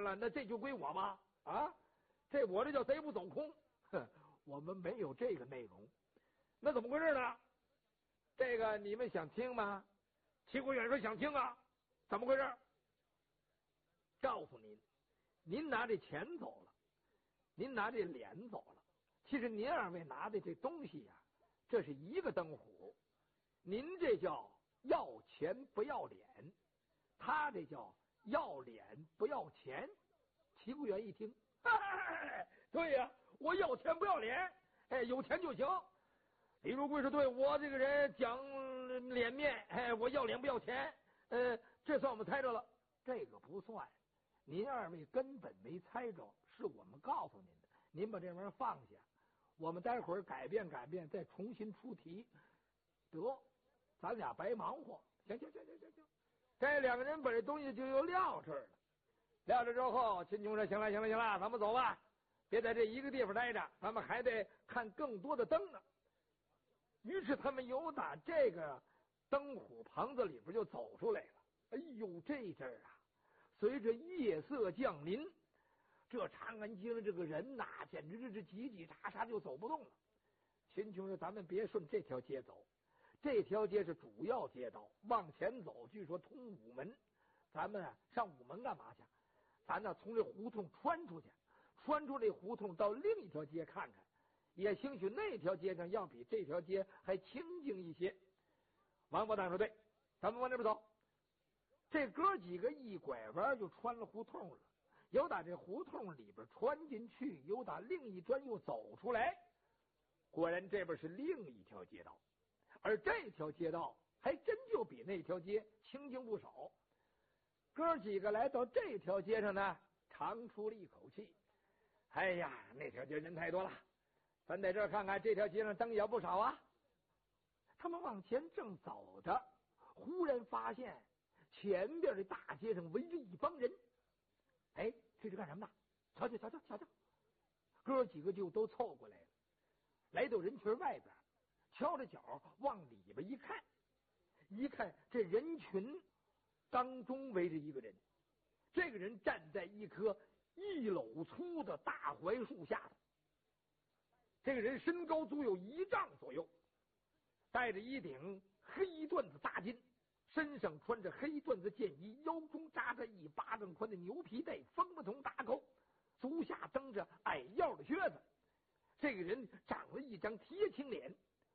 了，那这就归我吗？啊，我这叫贼不走空。哼，我们没有这个内容。那怎么回事呢？这个你们想听吗？齐国远说想听啊。怎么回事？告诉您，您拿这钱走了，您拿这脸走了。其实您二位拿的这东西呀，这是一个灯虎。您这叫要钱不要脸，他这叫要脸不要钱。齐国远一听，对呀，我要钱不要脸，有钱就行。李如贵说，对，我这个人讲脸面，我要脸不要钱。这算我们猜着了。这个不算，您二位根本没猜着，是我们告诉您的。您把这玩意儿放下，我们待会儿改变，再重新出题。得，咱俩白忙活。行，这两个人把这东西就又撂这儿了。撂着之后，秦琼说：“行了，咱们走吧，别在这一个地方待着，咱们还得看更多的灯呢。”于是他们又打这个灯虎棚子里边就走出来了。哎呦，这阵儿啊，随着夜色降临，这长安街的这个人呐，简直是叽叽喳喳就走不动了。秦琼说：“咱们别顺这条街走，这条街是主要街道，往前走据说通午门。咱们上午门干嘛去？咱呢从这胡同穿出去，穿出这胡同到另一条街看看，也兴许那条街上要比这条街还清静一些。”王八蛋说：“对，咱们往那边走。”这哥几个一拐弯就穿了胡同了，有打这胡同里边穿进去，有打另一端又走出来。果然这边是另一条街道，而这条街道还真就比那条街清静不少。哥几个来到这条街上呢，长出了一口气。哎呀，那条街人太多了，咱在这儿看看，这条街上灯也不少啊。他们往前正走着，忽然发现前边的大街上围着一帮人。哎，这是干什么的？瞧瞧！哥几个就都凑过来了，来到人群外边，敲着脚往里边一看，这人群当中围着一个人。这个人站在一棵1篓粗的大槐树下头。这个人身高足有1丈左右，戴着一顶黑缎子大巾，身上穿着黑缎子箭衣，腰中扎着1巴掌宽的牛皮带，风不同大扣，足下蹬着矮腰的靴子。这个人长了一张铁青脸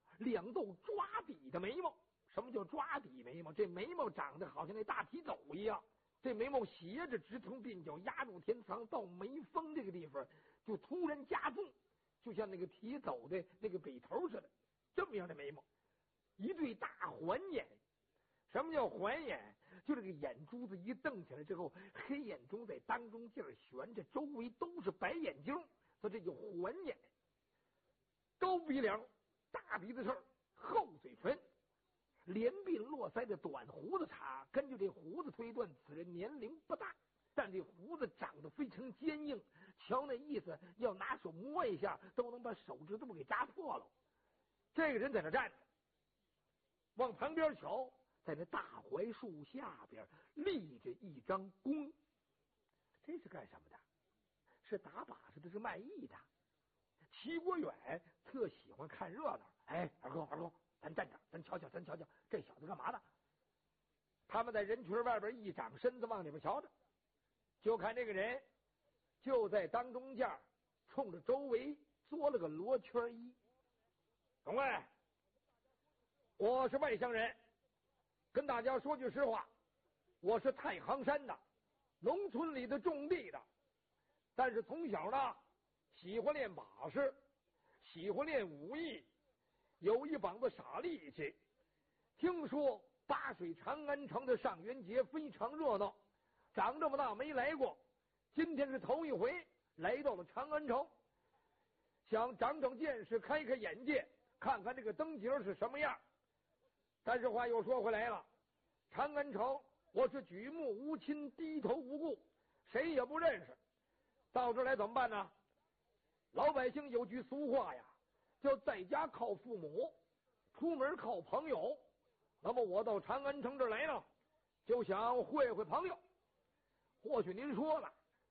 ，2斗抓底的眉毛。什么叫抓底眉毛？这眉毛长得好像那大提斗一样，这眉毛斜着直通鬓角，压入天仓，到眉峰这个地方就突然加重，就像那个提斗的那个北头似的，这么样的眉毛，一对大环眼。什么叫环眼？就这个眼珠子一瞪起来之后，黑眼中在当中劲儿悬着，周围都是白眼睛，所以这叫环眼。高鼻梁，大鼻子上，厚嘴唇，连鬓络腮的短胡子茬，根据这胡子推断，此人年龄不大，但这胡子长得非常坚硬，瞧那意思，要拿手摸一下都能把手指头给扎破了。这个人在那站着，往旁边瞧，在那大槐树下边立着一张弓。这是干什么的？是打把式的，是卖艺的。齐国远特喜欢看热闹。哎，二哥，咱站着，咱瞧瞧这小子干嘛的。他们在人群外边一长身子往里边瞧着，就看这个人就在当中间冲着周围做了个罗圈衣。各位，我是外乡人，跟大家说句实话，我是太行山的，农村里的种地的，但是从小呢喜欢练把式，喜欢练武艺，有一膀子傻力气。听说八水长安城的上元节非常热闹，长这么大没来过，今天是头一回来到了长安城，想长长见识，开开眼界，看看这个灯节是什么样。但是话又说回来了，长安城我是举目无亲，低头无故，谁也不认识，到这来怎么办呢？老百姓有句俗话呀，叫在家靠父母，出门靠朋友。那么我到长安城这儿来呢，就想会会朋友。或许您说了，